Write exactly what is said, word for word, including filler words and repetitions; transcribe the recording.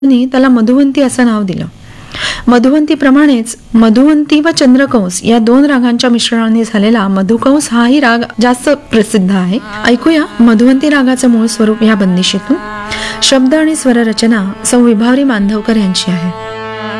त्यांनी त्याला मधुवंती असं नाव दिलं. मधुवंतीप्रमाणेच मधुवंती व चंद्रकंस या दोन रागांच्या मिश्रणाने झालेला मधुकंस हाही राग जास्त प्रसिद्ध आहे. ऐकूया मधुवंती रागाचं मूळ स्वरूप या बंदिशीतून. शब्द आणि स्वररचना सौ विभावरी बांधवकर यांची आहे.